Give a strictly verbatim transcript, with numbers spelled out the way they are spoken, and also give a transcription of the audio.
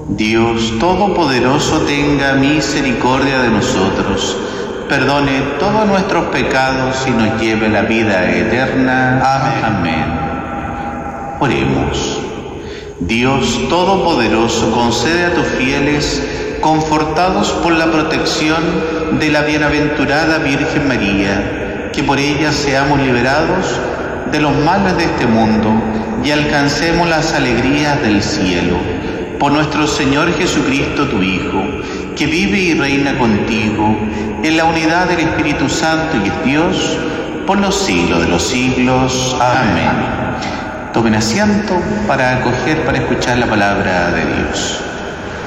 Dios Todopoderoso tenga misericordia de nosotros, perdone todos nuestros pecados y nos lleve a la vida eterna. Amén. Amén. Oremos. Dios Todopoderoso, concede a tus fieles, confortados por la protección de la bienaventurada Virgen María, que por ella seamos liberados de los males de este mundo y alcancemos las alegrías del cielo. Por nuestro Señor Jesucristo, tu Hijo, que vive y reina contigo en la unidad del Espíritu Santo y es Dios por los siglos de los siglos. Amén. Tomen asiento para acoger, para escuchar la palabra de Dios.